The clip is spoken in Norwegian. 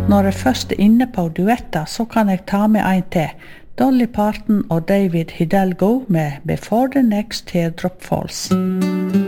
Når jeg først er inne på duetter, så kan jeg ta med en til. Dolly Parton og David Hidalgo med Before the Next Teardrop Falls.